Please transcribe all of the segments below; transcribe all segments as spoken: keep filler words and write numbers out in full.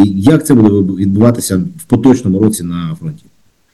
І як це буде відбуватися в поточному році на фронті?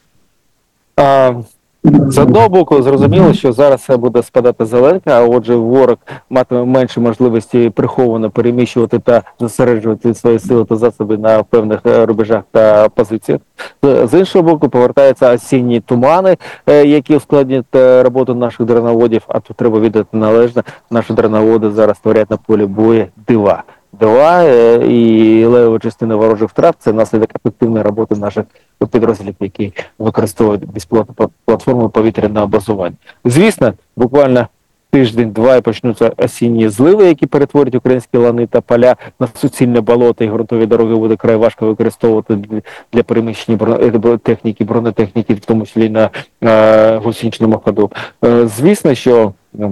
А, з одного боку, зрозуміло, що зараз це буде спадати зеленка, а отже, ворог матиме менше можливості приховано переміщувати та зосереджувати свої сили та засоби на певних рубежах та позиціях. З іншого боку, повертаються осінні тумани, які ускладнюють роботу наших дроноводів, а тут треба віддати належно, наші дроноводи зараз творять на полі бою дива. Дива і левова частина ворожих втрат – це наслідок ефективної роботи наших підрозділів, які використовують безпілотну платформу повітряного базування. Звісно, буквально тиждень-два і почнуться осінні зливи, які перетворять українські лани та поля на суцільне болото, і ґрунтові дороги буде край важко використовувати для переміщення техніки, бронетехніки, в тому числі на е, гусеничному ходу. Е, звісно, що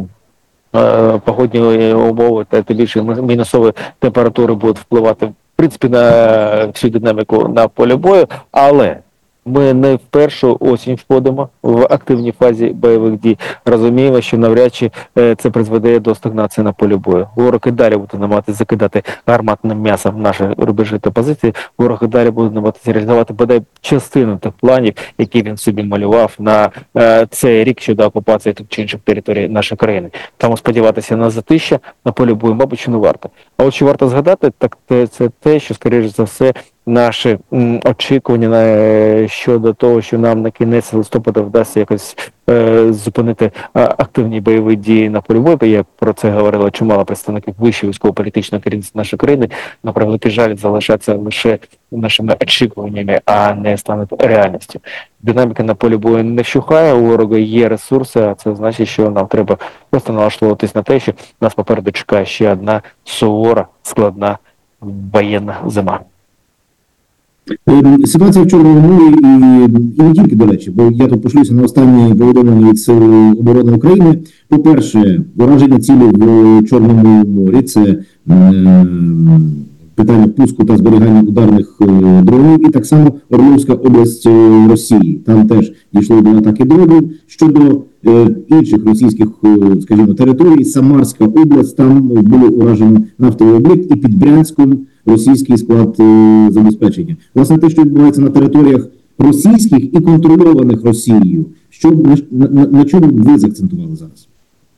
е, погодні умови та тим більше мінусові температури будуть впливати в принципі на всю динаміку на полі бою, але ми не в першу осінь входимо в активній фазі бойових дій. Розуміємо, що навряд чи це призведе до стагнації на полі бою. Ворог і далі буде намагатися закидати гарматним м'ясом наші рубежі та позиції. Ворог і далі буде намагатися реалізувати бодай частину тих планів, які він собі малював на е, цей рік щодо окупації тих чи інших територій нашої країни. Тому сподіватися на затища на полі бою, мабуть, що не варто. А от що варто згадати, так це те, що, скоріш за все, наші м, очікування на, щодо того, що нам на кінець листопада вдасться якось е, зупинити а, активні бойові дії на полі бою. Я про це говорила чимало представників вищого військово-політичного керівництва нашої країни. На превеликий жаль, залишаться лише нашими очікуваннями, а не стануть реальністю. Динаміка на полі бою не вщухає, у ворога є ресурси, а це значить, що нам треба просто налаштовуватись на те, що нас попереду чекає ще одна сувора, складна воєнна зима. Ситуація в Чорному морі і, і не тільки, до речі, бо я тут пошлюся на останні повідомлення від Сил оборони України. По-перше, ураження цілі в Чорному морі – це е, питання пуску та зберігання ударних е, дронів, і так само Орловська область е, Росії. Там теж дійшло до атаки дронів. Щодо е, інших російських, е, скажімо, територій, Самарська область, там було уражено нафтовий об'єкт, і під Брянськом російський склад е, забезпечення. Власне, те, що відбувається на територіях російських і контрольованих Росією, що, на, на, на чому ви заакцентували зараз?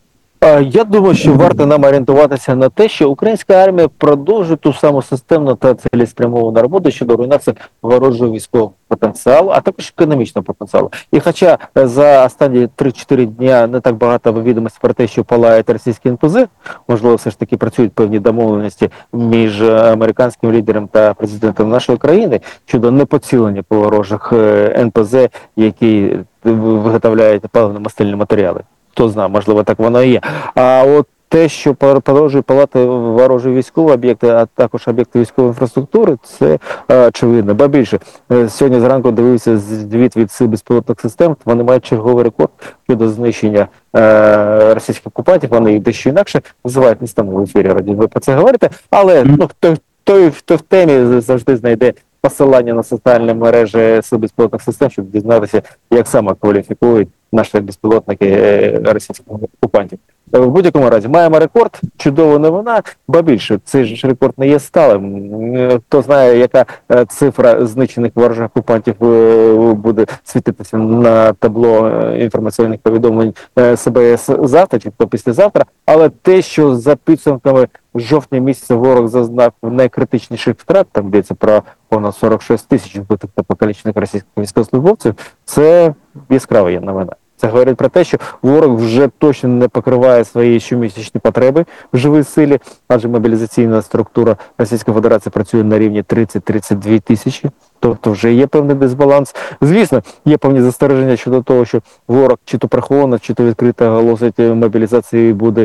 Я думаю, що варто нам орієнтуватися на те, що українська армія продовжує ту саму системну та цілеспрямовану роботу щодо руйнації ворожого військового потенціалу, а також економічного потенціалу. І хоча за останні три-чотири дня не так багато відомостей про те, що палають російські ен пе зет, можливо, все ж таки працюють певні домовленості між американським лідером та президентом нашої країни щодо непоцілення по ворожих ен пе зет, які виготовляють паливно-мастильні матеріали. Хто знає, можливо, так воно і є. А от те, що продовжує палати ворожі військові об'єкти, а також об'єкти військової інфраструктури, це очевидно. Ба більше, сьогодні зранку дивився звіт від сил безпілотних систем, вони мають черговий рекорд щодо знищення е, російських окупантів, вони їх дещо інакше називають, не стану в ефірі, раді ви про це говорите, але ну, хто, той, хто в темі завжди знайде посилання на соціальні мережі сил безпілотних систем, щоб дізнатися, як саме кваліфікують наші безпілотники російських окупантів. В будь-якому разі, маємо рекорд, чудова новина, ба більше, цей ж рекорд не є сталим. Хто знає, яка цифра знищених ворожих окупантів буде світитися на табло інформаційних повідомлень ес бе ес завтра, чи то післязавтра, але те, що за підсумками жовтня місяця ворог зазнав найкритичніших втрат, там йдеться про понад сорок шість тисяч вбитих та покалічених російських військовослужбовців, це яскрава є новина. Це говорить про те, що ворог вже точно не покриває свої щомісячні потреби в живій силі, адже мобілізаційна структура Російської Федерації працює на рівні тридцять-тридцять дві тисячі, тобто вже є певний дисбаланс. Звісно, є певні застереження щодо того, що ворог чи то приховано, чи то відкрито оголосить мобілізації буде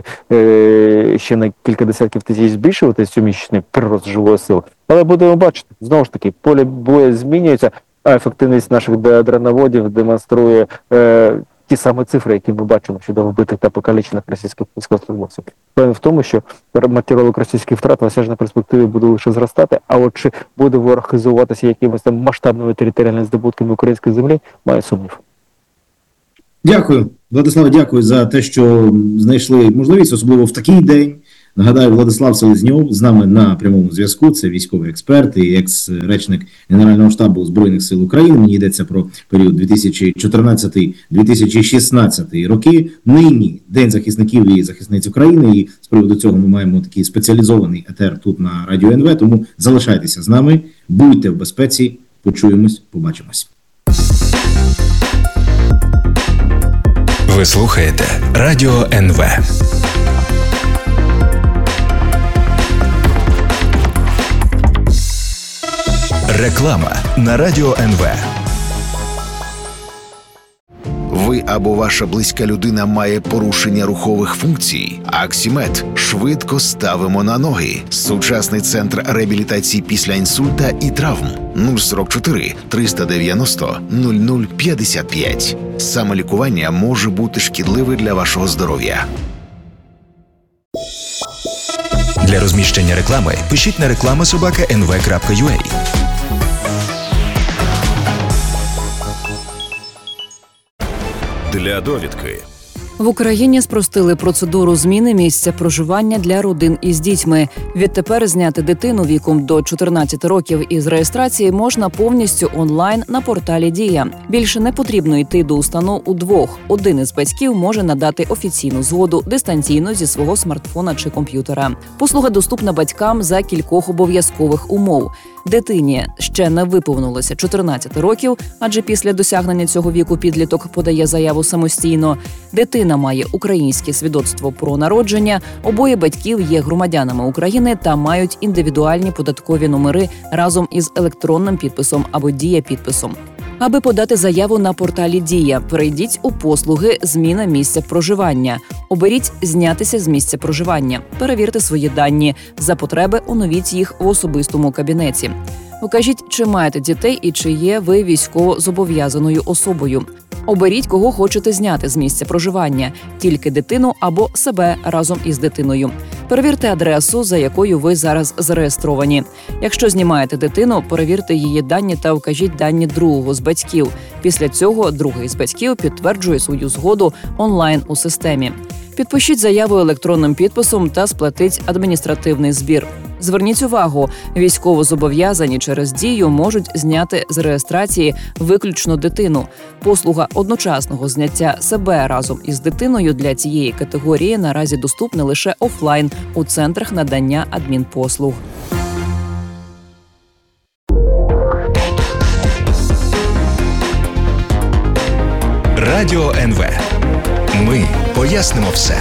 е, ще на кілька десятків тисяч збільшувати щомісячний прирост живої сили. Але будемо бачити, знову ж таки, поле бою змінюється, а ефективність наших дроноводів демонструє е, ті самі цифри, які ми бачимо щодо вбитих та покалічених російських військовослужбовців. Певно в тому, що матеріалок російських втрат в осяжній перспективі буде лише зростати, а от чи буде ворог хизуватися якимось там масштабними територіальними здобутками української землі, має сумнів. Дякую. Владиславе, дякую за те, що знайшли можливість, особливо в такий день, Нагадаю, Владислав Селезньов з нами на прямому зв'язку. Це військовий експерт і екс-речник Генерального штабу Збройних сил України. Мені йдеться про період дві тисячі чотирнадцятий - дві тисячі шістнадцятий роки. Нині День захисників і захисниць України. І з приводу цього ми маємо такий спеціалізований етер тут на Радіо ен ве. Тому залишайтеся з нами, будьте в безпеці, почуємось, побачимось. Ви слухаєте Радіо ен ве. Реклама на Радіо ен ве. Ви або ваша близька людина має порушення рухових функцій? Аксімед. Швидко ставимо на ноги. Сучасний центр реабілітації після інсульта і травм. нуль сорок чотири триста дев'яносто нуль нуль п'ятдесят п'ять. Самолікування може бути шкідливе для вашого здоров'я. Для розміщення реклами пишіть на реклама собака ен ве крапка ю а. Для довідки. В Україні спростили процедуру зміни місця проживання для родин із дітьми. Відтепер зняти дитину віком до чотирнадцяти років із реєстрації можна повністю онлайн на порталі «Дія». Більше не потрібно йти до установ удвох. Один із батьків може надати офіційну згоду дистанційно зі свого смартфона чи комп'ютера. Послуга доступна батькам за кількох обов'язкових умов. Дитині ще не виповнилося чотирнадцяти років, адже після досягнення цього віку підліток подає заяву самостійно. Дитина має українське свідоцтво про народження, обоє батьків є громадянами України та мають індивідуальні податкові номери разом із електронним підписом або дія-підписом. Аби подати заяву на порталі «Дія», перейдіть у послуги «Зміна місця проживання». Оберіть «Знятися з місця проживання». Перевірте свої дані. За потреби оновіть їх в особистому кабінеті. Укажіть, чи маєте дітей і чи є ви військово-зобов'язаною особою. Оберіть, кого хочете зняти з місця проживання – тільки дитину або себе разом із дитиною. Перевірте адресу, за якою ви зараз зареєстровані. Якщо знімаєте дитину, перевірте її дані та вкажіть дані другого з батьків. Після цього другий з батьків підтверджує свою згоду онлайн у системі. Підпишіть заяву електронним підписом та сплатіть адміністративний збір. Зверніть увагу, військовозобов'язані через «Дію» можуть зняти з реєстрації виключно дитину. Послуга одночасного зняття себе разом із дитиною для цієї категорії наразі доступна лише офлайн у центрах надання адмінпослуг. Радіо ен ве. Ми пояснимо все.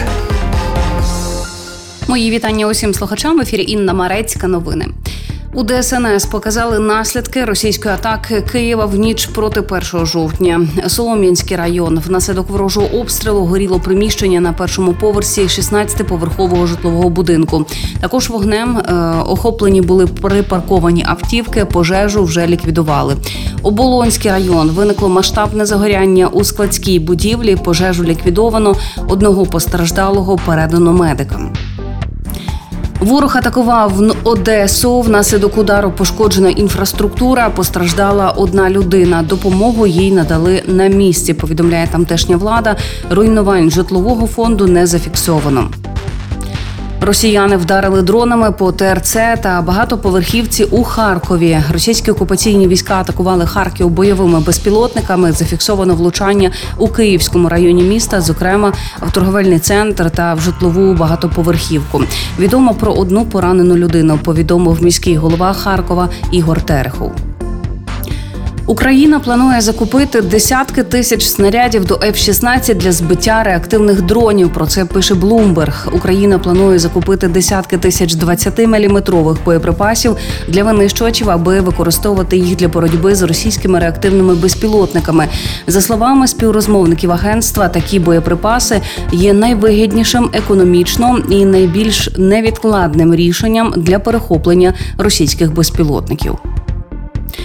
Мої вітання усім слухачам. В ефірі Інна Марецька. Новини. У де ес ен ес показали наслідки російської атаки Києва в ніч проти першого жовтня. Солом'янський район. Внаслідок ворожого обстрілу горіло приміщення на першому поверсі шістнадцятиповерхового житлового будинку. Також вогнем е, охоплені були припарковані автівки, пожежу вже ліквідували. Оболонський район. Виникло масштабне загоряння у складській будівлі, пожежу ліквідовано, одного постраждалого передано медикам. Ворог атакував Одесу. Внаслідок удару пошкоджена інфраструктура, постраждала одна людина. Допомогу їй надали на місці, повідомляє тамтешня влада. Руйнувань житлового фонду не зафіксовано. Росіяни вдарили дронами по те ер це та багатоповерхівці у Харкові. Російські окупаційні війська атакували Харків бойовими безпілотниками. Зафіксовано влучання у Київському районі міста, зокрема в торговельний центр та в житлову багатоповерхівку. Відомо про одну поранену людину, повідомив міський голова Харкова Ігор Терехов. Україна планує закупити десятки тисяч снарядів до еф шістнадцять для збиття реактивних дронів. Про це пише Bloomberg. Україна планує закупити десятки тисяч двадцятиміліметрових боєприпасів для винищувачів, аби використовувати їх для боротьби з російськими реактивними безпілотниками. За словами співрозмовників агентства, такі боєприпаси є найвигіднішим економічно і найбільш невідкладним рішенням для перехоплення російських безпілотників.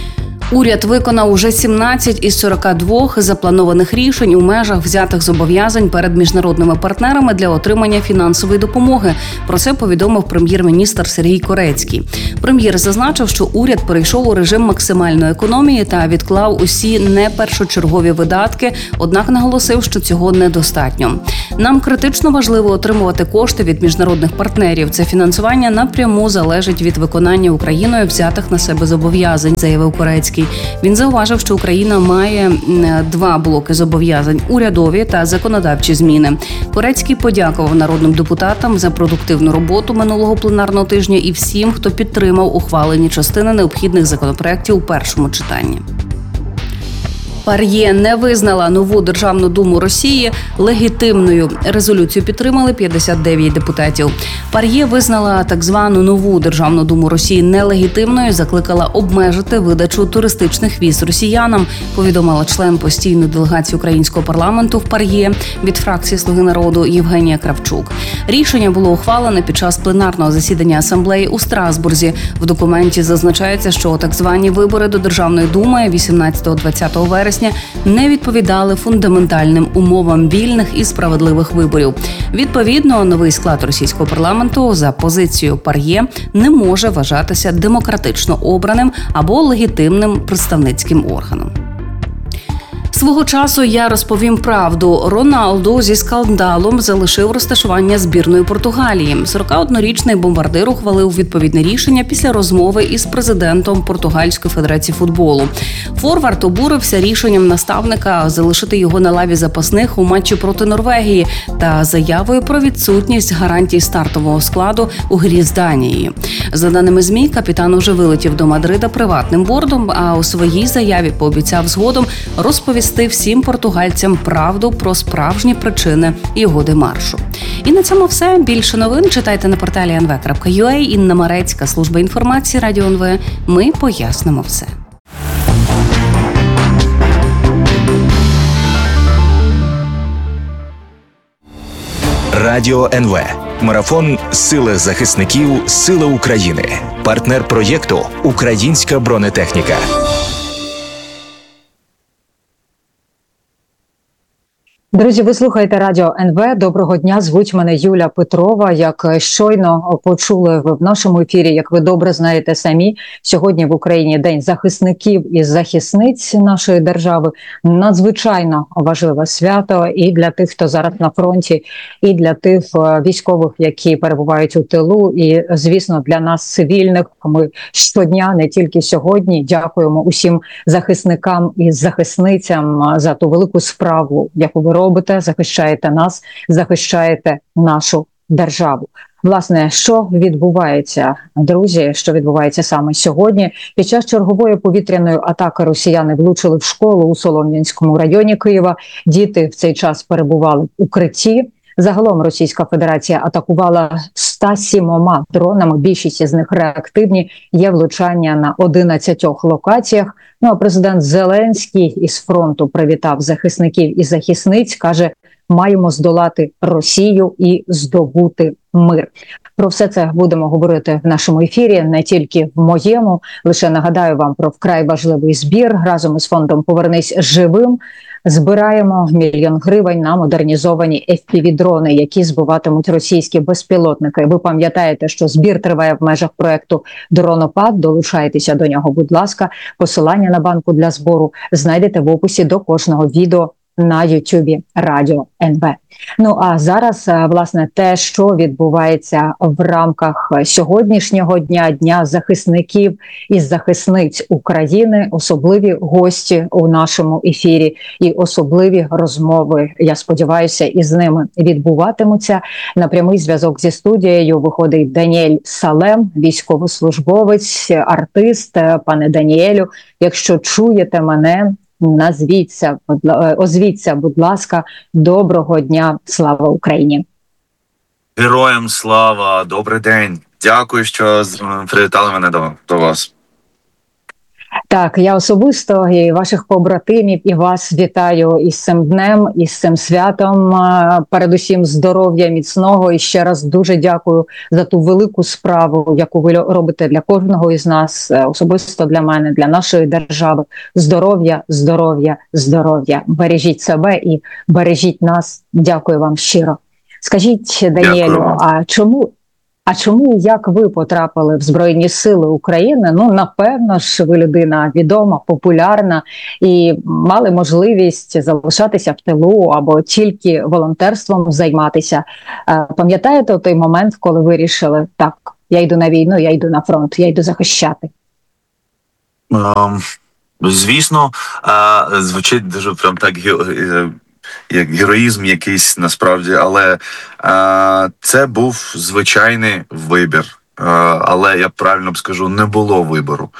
Уряд виконав уже сімнадцять із сорока двох запланованих рішень у межах взятих зобов'язань перед міжнародними партнерами для отримання фінансової допомоги. Про це повідомив прем'єр-міністр Сергій Корецький. Прем'єр зазначив, що уряд перейшов у режим максимальної економії та відклав усі непершочергові видатки, однак наголосив, що цього недостатньо. Нам критично важливо отримувати кошти від міжнародних партнерів. Це фінансування напряму залежить від виконання Україною взятих на себе зобов'язань, заявив Корецький. Він зауважив, що Україна має два блоки зобов'язань – урядові та законодавчі зміни. Корецький подякував народним депутатам за продуктивну роботу минулого пленарного тижня і всім, хто підтримав ухвалені частини необхідних законопроєктів у першому читанні. ПАРЄ не визнала нову Державну думу Росії легітимною. Резолюцію підтримали п'ятдесят дев'ять депутатів. ПАРЄ визнала так звану нову Державну думу Росії нелегітимною, закликала обмежити видачу туристичних віз росіянам, повідомила член постійної делегації українського парламенту в ПАРЄ від фракції «Слуги народу» Євгенія Кравчук. Рішення було ухвалене під час пленарного засідання асамблеї у Страсбурзі. В документі зазначається, що так звані вибори до Державної думи вісімнадцятого-двадцятого вересня не відповідали фундаментальним умовам вільних і справедливих виборів. Відповідно, новий склад російського парламенту за позицією ПАРЄ не може вважатися демократично обраним або легітимним представницьким органом. Свого часу я розповім правду. Роналду зі скандалом залишив розташування збірної Португалії. сорокаоднорічний бомбардир ухвалив відповідне рішення після розмови із президентом Португальської федерації футболу. Форвард обурився рішенням наставника залишити його на лаві запасних у матчі проти Норвегії та заявою про відсутність гарантій стартового складу у грі з Данією. За даними ЗМІ, капітан уже вилетів до Мадрида приватним бордом, а у своїй заяві пообіцяв згодом розповісти всім португальцям правду про справжні причини його демаршу. І на цьому все. Більше новин читайте на порталі ен ве крапка ю а. Інна Марецька, служба інформації Радіо ен ве. Ми пояснимо все. Радіо ен ве. Марафон «Сили захисників. Сили України». Партнер проєкту «Українська бронетехніка». Друзі, ви слухаєте Радіо ен ве. Доброго дня, звуть мене Юля Петрова. Як щойно почули в нашому ефірі, як ви добре знаєте самі, сьогодні в Україні День захисників і захисниць нашої держави. Надзвичайно важливе свято і для тих, хто зараз на фронті, і для тих військових, які перебувають у тилу, і, звісно, для нас, цивільних. Ми щодня, не тільки сьогодні, дякуємо усім захисникам і захисницям за ту велику справу, яку ви робите, захищаєте нас, захищаєте нашу державу. Власне, що відбувається, друзі, що відбувається саме сьогодні? Під час чергової повітряної атаки росіяни влучили в школу у Солом'янському районі Києва. Діти в цей час перебували в укритті. Загалом Російська Федерація атакувала сто сім дронами, більшість з них реактивні, є влучання на одинадцятьох локаціях. Ну а президент Зеленський із фронту привітав захисників і захисниць, каже, маємо здолати Росію і здобути мир. Про все це будемо говорити в нашому ефірі, не тільки в моєму. Лише нагадаю вам про вкрай важливий збір. Разом із фондом «Повернись живим» збираємо мільйон гривень на модернізовані еф пі ві-дрони, які збиватимуть російські безпілотники. Ви пам'ятаєте, що збір триває в межах проекту «Дронопад». Долучайтеся до нього, будь ласка. Посилання на банку для збору знайдете в описі до кожного відео на Ютубі Радіо ен ве. Ну а зараз, власне, те, що відбувається в рамках сьогоднішнього дня, Дня захисників і захисниць України, особливі гості у нашому ефірі і особливі розмови, я сподіваюся, із ними відбуватимуться. На прямий зв'язок зі студією виходить Даніель Салем, військовослужбовець, артист. Пане Даніелю, якщо чуєте мене, назвіться, озвіться, будь ласка. Доброго дня, слава Україні! Героям слава, добрий день. Дякую, що привітали мене до, до вас. Так, я особисто і ваших побратимів, і вас вітаю із цим днем, із цим святом. Передусім здоров'я міцного. І ще раз дуже дякую за ту велику справу, яку ви робите для кожного із нас, особисто для мене, для нашої держави. Здоров'я, здоров'я, здоров'я. Бережіть себе і бережіть нас. Дякую вам щиро. Скажіть, Даніелю, а чому... А чому і як ви потрапили в Збройні Сили України? Ну, напевно ж, ви людина відома, популярна і мали можливість залишатися в тилу або тільки волонтерством займатися. Пам'ятаєте той момент, коли ви вирішили, так, я йду на війну, я йду на фронт, я йду захищати? Um, звісно, uh, звучить дуже прям так... як героїзм якийсь насправді, але е, це був звичайний вибір. Е, але, я правильно б скажу, не було вибору.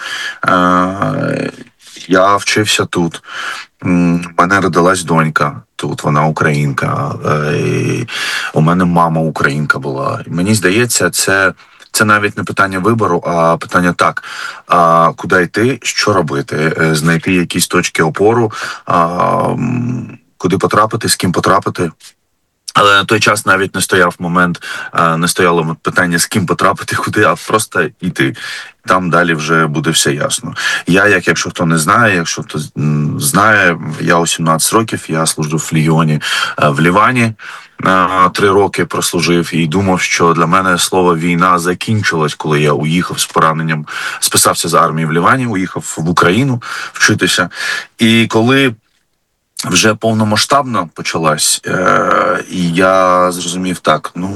Е, я вчився тут. У мене родилась донька тут, вона українка. Е, і у мене мама українка була. Мені здається, це... Це навіть не питання вибору, а питання так, а куди йти, що робити, знайти якісь точки опору, а, куди потрапити, з ким потрапити. Але на той час навіть не стояв момент, не стояло питання, з ким потрапити, куди, а просто йти. Там далі вже буде все ясно. Я, як якщо хто не знає, якщо хто знає, я у сімнадцять років, я служив в Легіоні в Лівані. Три роки прослужив і думав, що для мене слово «війна» закінчилось, коли я уїхав з пораненням, списався з армії в Лівані, уїхав в Україну вчитися. І коли вже повномасштабно почалась, е- і я зрозумів так, ну,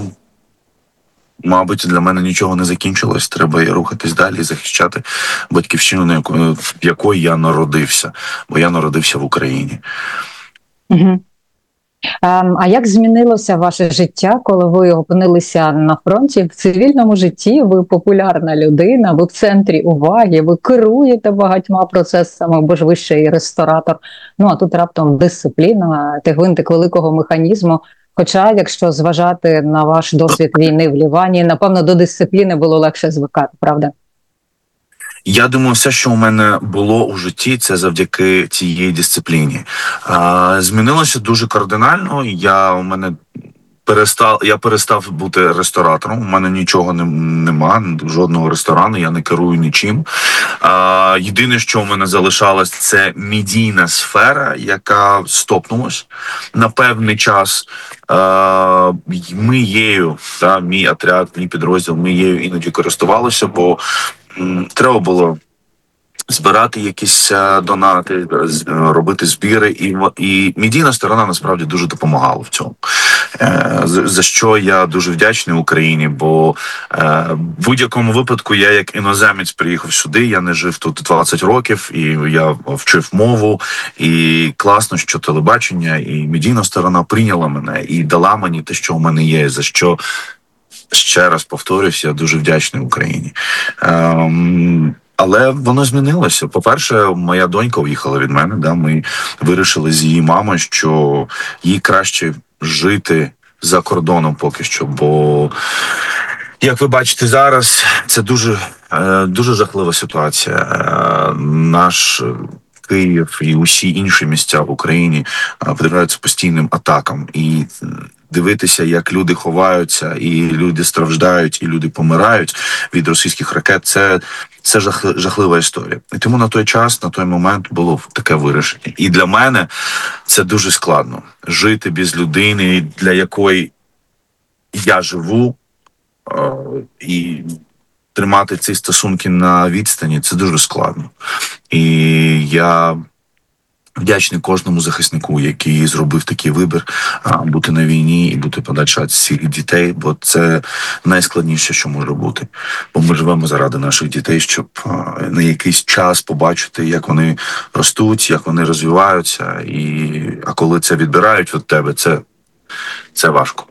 мабуть, для мене нічого не закінчилось, треба рухатись далі і захищати батьківщину, в якої я народився, бо я народився в Україні. Угу. А як змінилося ваше життя, коли ви опинилися на фронті? В цивільному житті ви популярна людина, ви в центрі уваги, ви керуєте багатьма процесами, бо ж ви ще і ресторатор. Ну, а тут раптом дисципліна, ти гвинтик великого механізму. Хоча, якщо зважати на ваш досвід війни в Лівані, напевно, до дисципліни було легше звикати, правда? Я думаю, все, що у мене було у житті, це завдяки цієї дисципліні. А, змінилося дуже кардинально. Я у мене перестав, я перестав бути ресторатором. У мене нічого не, нема, жодного ресторану, я не керую нічим. А, єдине, що у мене залишалось, це медійна сфера, яка стопнулась на певний час. А, ми її, та, мій отряд, мій підрозділ, ми її іноді користувалися, бо треба було збирати якісь донати, робити збіри, і, і медійна сторона насправді дуже допомагала в цьому. За що я дуже вдячний Україні, бо в будь-якому випадку я як іноземець приїхав сюди, я не жив тут двадцять років, і я вчив мову, і класно, що телебачення і медійна сторона прийняла мене і дала мені те, що у мене є, за що, ще раз повторюсь, я дуже вдячний Україні. Ем, але воно змінилося. По-перше, моя донька уїхала від мене, да, ми вирішили з її мамою, що їй краще жити за кордоном поки що, бо, як ви бачите зараз, це дуже, дуже жахлива ситуація. Наш Київ і усі інші місця в Україні піддаються постійним атакам. І дивитися, як люди ховаються, і люди страждають, і люди помирають від російських ракет, це, це жах, жахлива історія. І тому на той час, на той момент було таке вирішення. І для мене це дуже складно. Жити без людини, для якої я живу, і тримати ці стосунки на відстані, це дуже складно. І я вдячний кожному захиснику, який зробив такий вибір, бути на війні і бути подальше від всіх дітей, бо це найскладніше, що може бути. Бо ми живемо заради наших дітей, щоб на якийсь час побачити, як вони ростуть, як вони розвиваються, і а коли це відбирають від тебе, це, це важко.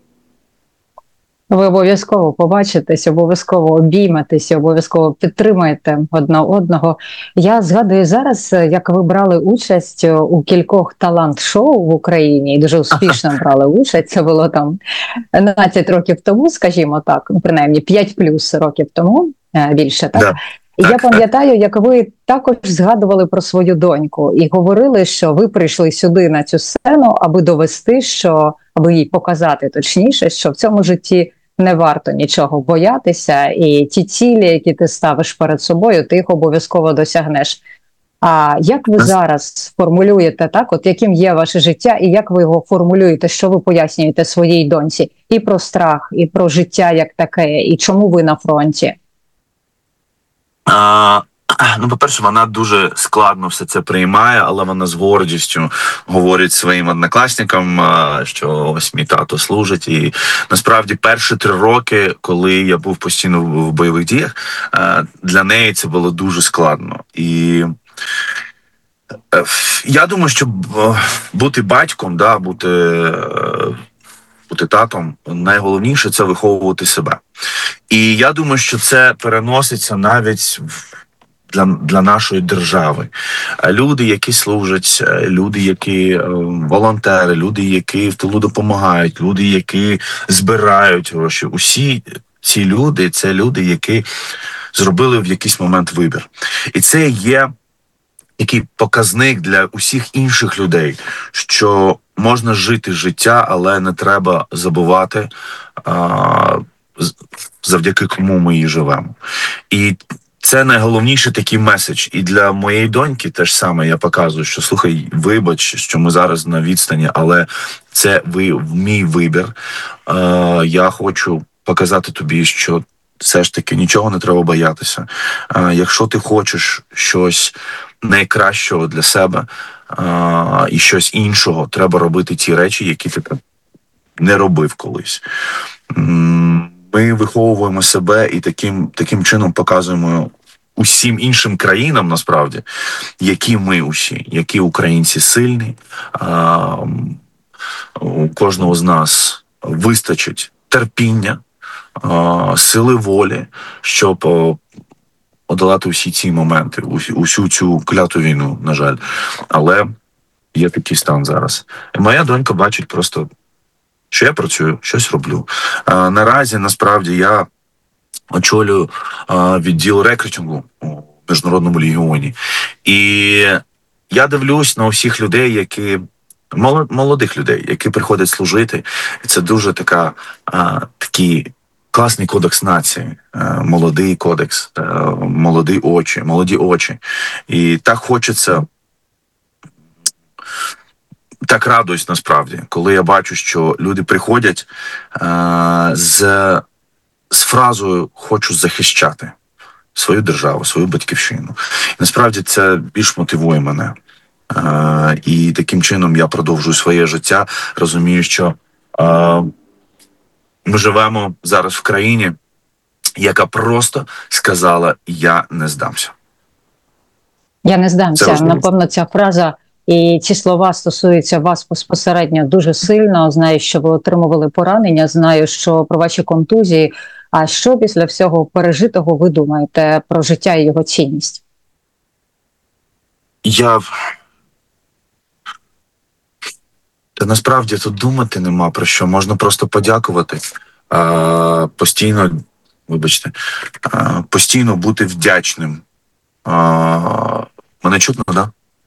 Ви обов'язково побачитесь, обов'язково обійметесь, обов'язково підтримаєте одна одного. Я згадую зараз, як ви брали участь у кількох талант-шоу в Україні, і дуже успішно брали участь. Це було там дванадцять років тому, скажімо так, ну, принаймні п'ять плюс років тому, більше, так? Да. І Так, я так. пам'ятаю, як ви також згадували про свою доньку і говорили, що ви прийшли сюди на цю сцену, аби довести, що аби їй показати точніше, що в цьому житті не варто нічого боятися, і ті цілі, які ти ставиш перед собою, ти їх обов'язково досягнеш. А як ви зараз формулюєте так, от яким є ваше життя, і як ви його формулюєте, що ви пояснюєте своїй доньці і про страх, і про життя як таке, і чому ви на фронті? А, ну, по-перше, вона дуже складно все це приймає, але вона з гордістю говорить своїм однокласникам, а, що ось мій тато служить. І насправді перші три роки, коли я був постійно в в бойових діях, а, для неї це було дуже складно. І е, я думаю, що б- бути батьком, да, бути, е, бути татом, найголовніше – це виховувати себе. І я думаю, що це переноситься навіть в- для, для нашої держави. Е, Люди, які служать, е, люди, які е, волонтери, люди, які в тилу допомагають, люди, які збирають гроші. Усі ці люди – це люди, які зробили в якийсь момент вибір. І це є такий показник для усіх інших людей, що можна жити життя, але не треба забувати, а, з- завдяки кому ми її живемо. І це найголовніший такий меседж. І для моєї доньки теж саме я показую, що слухай, вибач, що ми зараз на відстані, але це ви, мій вибір. Е, я хочу показати тобі, що все ж таки нічого не треба боятися. Е, якщо ти хочеш щось найкращого для себе е, і щось іншого, треба робити ті речі, які ти не робив колись. М, Ми виховуємо себе і таким, таким чином показуємо усім іншим країнам, насправді, які ми усі, які українці сильні. А, у кожного з нас вистачить терпіння, а, сили волі, щоб а, подолати усі ці моменти, усю, усю цю кляту війну, на жаль. Але є такий стан зараз. І моя донька бачить просто, що я працюю, щось роблю. А, наразі, насправді, я очолюю а, відділ рекрутингу у Міжнародному легіоні. І я дивлюсь на усіх людей, які моло- молодих людей, які приходять служити. І це дуже така, а, такий класний кодекс нації, а, молодий кодекс, а, молоді очі, молоді очі. І так хочеться. Так радуюсь насправді, коли я бачу, що люди приходять а, з, з фразою «хочу захищати свою державу, свою батьківщину». І насправді це більш мотивує мене. А, і таким чином я продовжую своє життя, розумію, що а, ми живемо зараз в країні, яка просто сказала «я не здамся». Я не Це здамся. важливо. Напевно, ця фраза і ці слова стосуються вас безпосередньо дуже сильно. Знаю, що ви отримували поранення, знаю, що про ваші контузії. А що після всього пережитого ви думаєте про життя і його цінність? Я... Та насправді тут думати нема про що. Можна просто подякувати. А, постійно, вибачте, а, постійно бути вдячним. А, мене чутно, так? Да?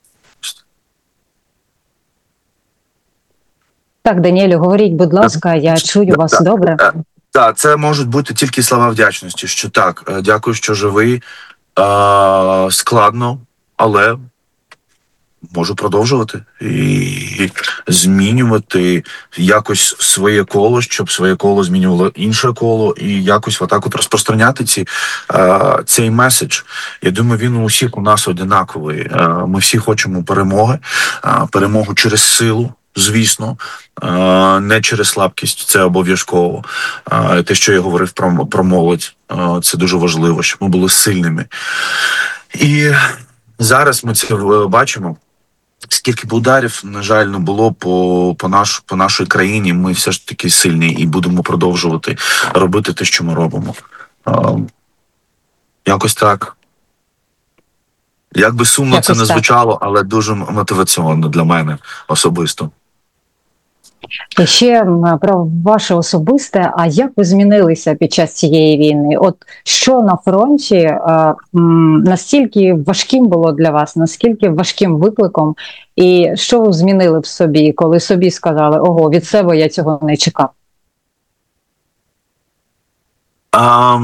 Так, Даніелю, говоріть, будь ласка, я чую вас добре. Так, так, це можуть бути тільки слова вдячності, що так, е, дякую, що живий, а, складно, але можу продовжувати і змінювати якось своє коло, щоб своє коло змінювало інше коло, і якось отак от розпространяти ці, е, цей меседж. Я думаю, він у всіх у нас однаковий. Е, ми всі хочемо перемоги, е, перемогу через силу, звісно, е, не через слабкість, це обов'язково. Е, те, що я говорив про, про молодь, е, це дуже важливо, щоб ми були сильними. І зараз ми це бачимо. Скільки б ударів, на жаль, не було по, по, наш, по нашій країні, ми все ж таки сильні і будемо продовжувати робити те, що ми робимо. А, якось так. Як би сумно Якось це не так. звучало, але дуже мотиваційно для мене особисто. І ще про ваше особисте, а як ви змінилися під час цієї війни? От що на фронті а, м, настільки важким було для вас, наскільки важким викликом, і що ви змінили в собі, коли собі сказали, ого, від себе я цього не чекав? А,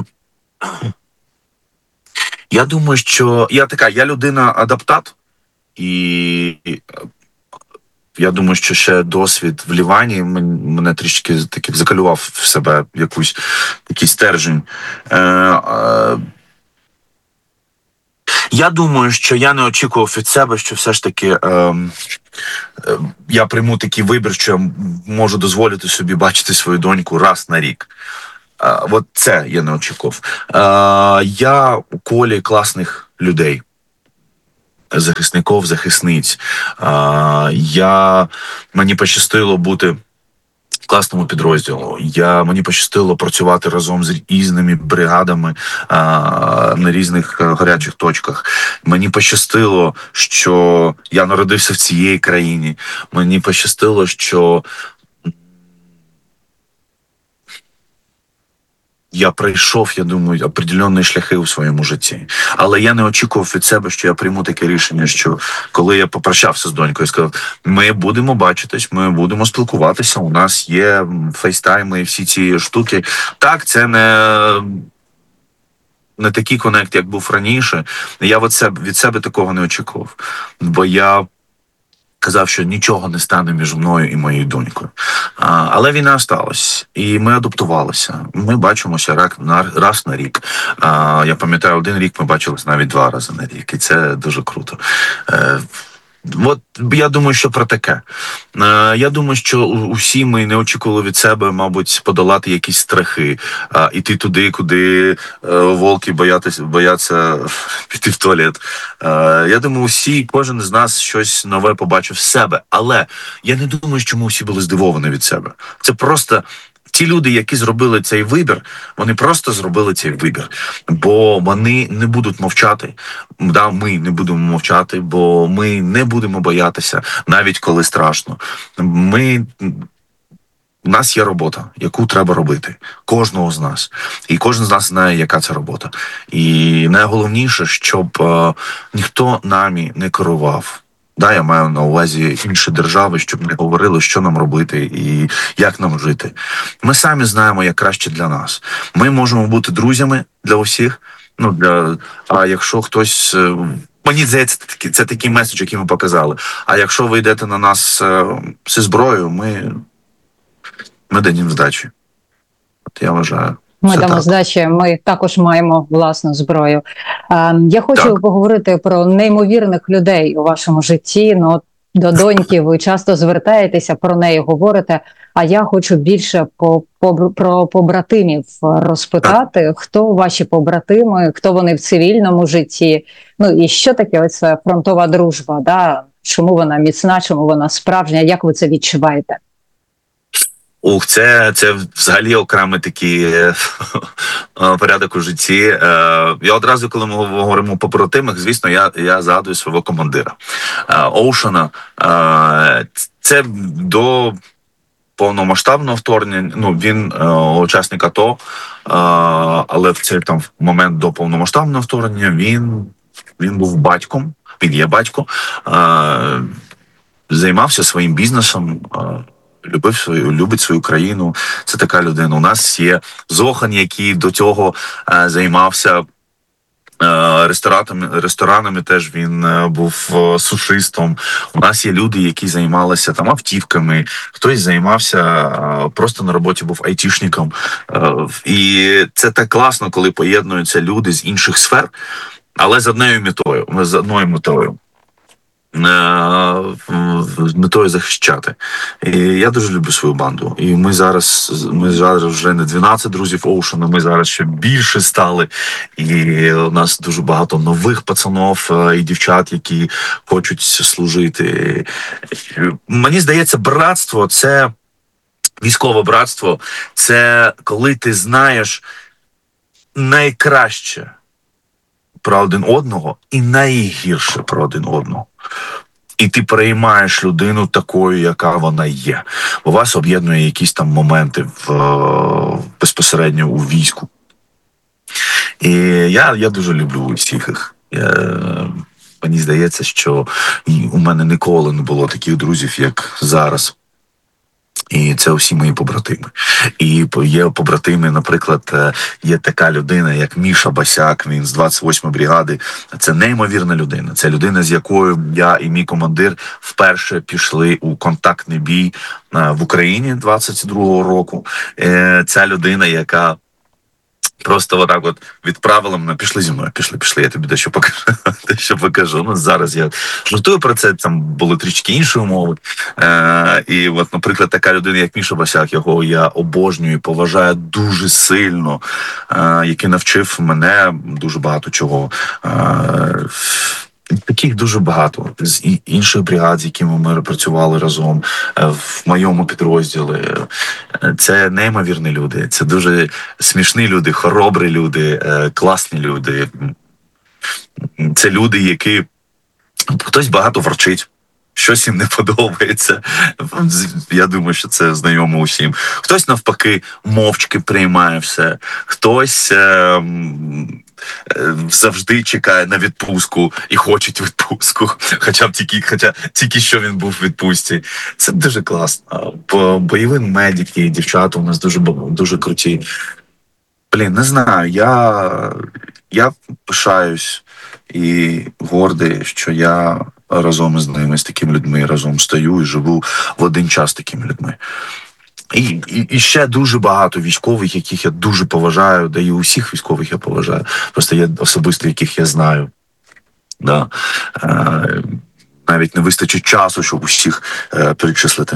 я думаю, що я така, я людина-адаптат, і я думаю, що ще досвід в Лівані мене трішки таки закалював в себе якусь, якийсь стержень. Е, е, я думаю, що я не очікував від себе, що все ж таки е, е, я прийму такий вибір, що я можу дозволити собі бачити свою доньку раз на рік. Е, от це я не очікував. Е, я у колі класних людей. Захисників, захисниць. А, я, мені пощастило бути в класному підрозділу. Я, мені пощастило працювати разом з різними бригадами а, на різних гарячих точках. Мені пощастило, що я народився в цій країні. Мені пощастило, що я пройшов, я думаю, определенні шляхи у своєму житті. Але я не очікував від себе, що я прийму таке рішення, що коли я попрощався з донькою, сказав, ми будемо бачитись, ми будемо спілкуватися, у нас є фейстайми і всі ці штуки. Так, це не, не такий коннект, як був раніше. Я від себе, від себе такого не очікував. Бо я казав, що нічого не стане між мною і моєю донькою. А, але війна сталася, і ми адаптувалися. Ми бачимося раз на, раз на рік. А, я пам'ятаю, один рік ми бачились навіть два рази на рік, і це дуже круто. Е, От я думаю, що про таке. Е, я думаю, що усі ми не очікували від себе, мабуть, подолати якісь страхи, е, іти туди, куди е, волки боятися, бояться піти в туалет. Е, я думаю, усі, кожен з нас щось нове побачив з себе. Але я не думаю, що ми всі були здивовані від себе. Це просто ті люди, які зробили цей вибір, вони просто зробили цей вибір. Бо вони не будуть мовчати. Да, ми не будемо мовчати, бо ми не будемо боятися, навіть коли страшно. Ми... У нас є робота, яку треба робити. Кожного з нас. І кожен з нас знає, яка це робота. І найголовніше, щоб е, ніхто нами не керував. Да, я маю на увазі інші держави, щоб не говорили, що нам робити і як нам жити. Ми самі знаємо, як краще для нас. Ми можемо бути друзями для усіх. Ну, для... А якщо хтось... Мені здається, це такий, це такий меседж, який ми показали. А якщо ви йдете на нас зі зброєю, ми, ми дадім здачі. От я вважаю. Ми Це дамо так. здачі, ми також маємо власну зброю. Я хочу Так. поговорити про неймовірних людей у вашому житті. Ну, от до доньки ви часто звертаєтеся, про неї говорите, а я хочу більше по, по, про побратимів розпитати. Так. Хто ваші побратими, хто вони в цивільному житті? Ну і що таке ось фронтова дружба? Да? Чому вона міцна, чому вона справжня? Як ви це відчуваєте? Ух, це, це взагалі окремий такий е, порядок у житті. Е, я одразу, коли ми говоримо по побратимах, звісно, я, я згадую свого командира. Е, Оушена. Е, це до повномасштабного вторгнення, ну, він е, учасник АТО, е, але в цей там момент до повномасштабного вторгнення він, він був батьком, він є батько, е, займався своїм бізнесом, е, любив свою, любить свою країну. Це така людина. У нас є Зохан, який до цього е, займався е, ресторанами, ресторанами, теж він е, був е, сушистом. У нас є люди, які займалися там автівками, хтось займався е, просто на роботі, був айтішником. Е, і це так класно, коли поєднуються люди з інших сфер, але з однією метою, з одною метою. З метою захищати. І я дуже люблю свою банду. І ми зараз, ми зараз вже не дванадцять друзів Оушена, ми зараз ще більше стали. І у нас дуже багато нових пацанов і дівчат, які хочуть служити. Мені здається, братство – це військове братство. Це коли ти знаєш найкраще про один одного і найгірше про один одного. і ти приймаєш людину такою, яка вона є. У вас об'єднує якісь там моменти в, безпосередньо у війську. І я, я дуже люблю всіх їх. Я, мені здається, що у мене ніколи не було таких друзів, як зараз. І це всі мої побратими. І є побратими, наприклад, є така людина, як Міша Басяк, він з двадцять восьмої бригади. Це неймовірна людина. Це людина, з якою я і мій командир вперше пішли у контактний бій в Україні двадцять другого року. Ця людина, яка просто отак от відправила мене, пішли зі мною, пішли, пішли, я тобі дещо покажу. дещо покажу. Ну, зараз я жартую про це, там були трішки інші умови. Е, і от, наприклад, така людина, як Міша Басяк, якого я обожнюю і поважаю дуже сильно, е, який навчив мене дуже багато чого. Е, Таких дуже багато. З інших бригад, з якими ми працювали разом в моєму підрозділі. Це неймовірні люди. Це дуже смішні люди, хоробрі люди, класні люди. Це люди, які... Хтось багато ворчить, щось їм не подобається. Я думаю, що це знайомо усім. Хтось, навпаки, мовчки приймає все. Хтось... Е- завжди чекає на відпустку і хоче відпустку, хоча б тільки, хоча тільки що він був в відпустці. Це дуже класно. Бойові медики, дівчата у нас дуже, дуже круті. Блін, не знаю, я, я пишаюсь і гордий, що я разом із ними, з такими людьми, разом стою і живу в один час з такими людьми. І, і, і ще дуже багато військових, яких я дуже поважаю, да і усіх військових я поважаю. Просто є особисто, яких я знаю. Да. Е, навіть не вистачить часу, щоб усіх е, перечислити.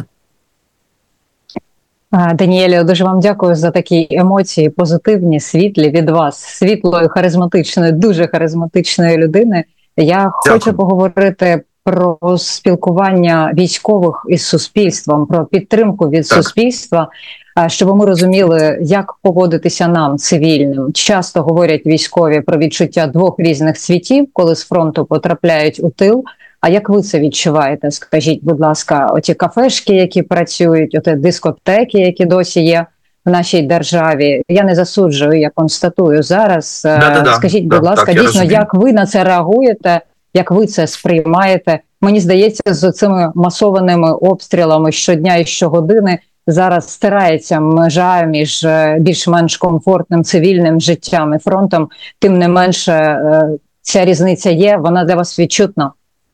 Даніелю, дуже вам дякую за такі емоції, позитивні, світлі від вас, світлої, харизматичної, дуже харизматичної людини. Я Дякую. хочу поговорити про спілкування військових із суспільством, про підтримку від так. суспільства, щоб ми розуміли, як поводитися нам, цивільним. Часто говорять військові про відчуття двох різних світів, коли з фронту потрапляють у тил. А як ви це відчуваєте? Скажіть, будь ласка, оті кафешки, які працюють, оті дискотеки, які досі є в нашій державі. Я не засуджую, я констатую зараз. Да-да-да. Скажіть, будь да, ласка, так, дійсно, як ви на це реагуєте? Як ви це сприймаєте? Мені здається, з цими масованими обстрілами щодня і щогодини зараз стирається межа між більш-менш комфортним цивільним життям і фронтом. Тим не менше, ця різниця є, вона для вас відчутна?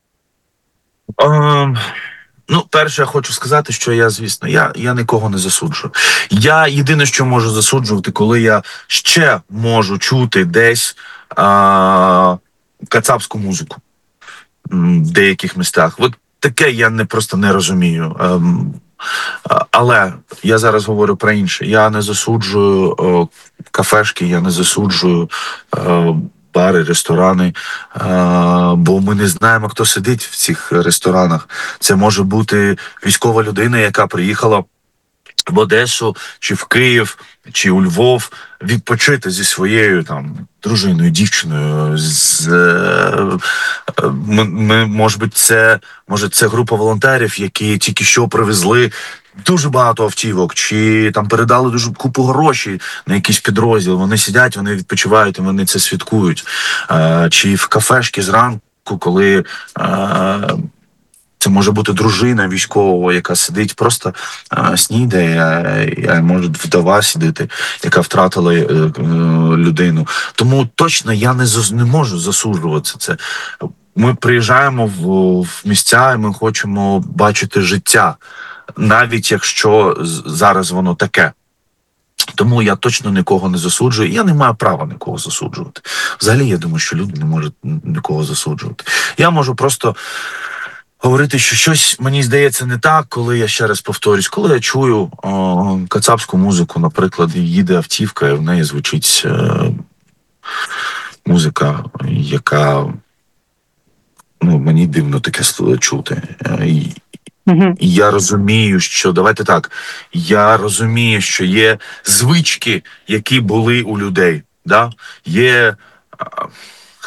Um... Ну, перше, я хочу сказати, що я, звісно, я, я нікого не засуджую. Я єдине, що можу засуджувати, коли я ще можу чути десь а, кацапську музику в деяких містах. От таке я не просто не розумію. А, але я зараз говорю про інше. Я не засуджую а, кафешки, я не засуджую а, бари, ресторани, бо ми не знаємо, хто сидить в цих ресторанах. Це може бути військова людина, яка приїхала в Одесу, чи в Київ, чи у Львов відпочити зі своєю там дружиною, дівчиною. З, ми, ми, може бути, це, може, це група волонтерів, які тільки що привезли дуже багато автівок, чи там передали дуже купу грошей на якийсь підрозділ. Вони сидять, вони відпочивають, і вони це святкують. Е, чи в кафешки зранку, коли е, це може бути дружина військового, яка сидить, просто е, снідає, а може вдова сидіти, яка втратила е, е, людину. Тому точно я не, не можу засуджувати це. Ми приїжджаємо в, в місця, і ми хочемо бачити життя, навіть якщо зараз воно таке. Тому я точно нікого не засуджую. Я не маю права нікого засуджувати. Взагалі, я думаю, що люди не можуть нікого засуджувати. Я можу просто говорити, що щось, мені здається, не так, коли я, ще раз повторюсь, коли я чую о, кацапську музику, наприклад, їде автівка, і в неї звучить е, музика, яка, ну, мені дивно таке чути. І, Uh-huh. І я розумію, що, давайте так, я розумію, що є звички, які були у людей, да? Є,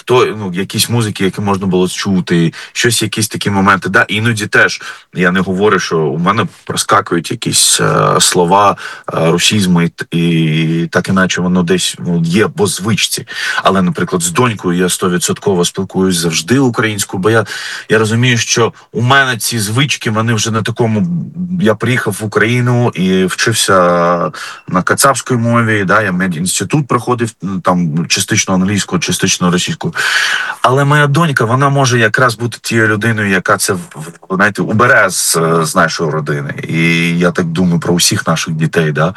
хто, ну, якісь музики, які можна було чути, щось, якісь такі моменти. Да, іноді теж, я не говорю, що у мене проскакують якісь е, слова, е, русізми, і, і так іначе воно десь ну, є по звичці. Але, наприклад, з донькою я сто відсотків спілкуюсь завжди українською, бо я, я розумію, що у мене ці звички, вони вже на такому... Я приїхав в Україну і вчився на кацапській мові, да, я медінститут проходив, там, частично англійською, частично російською. Але моя донька, вона може якраз бути тією людиною, яка це, знаєте, убере з, з нашої родини. І я так думаю про усіх наших дітей, да.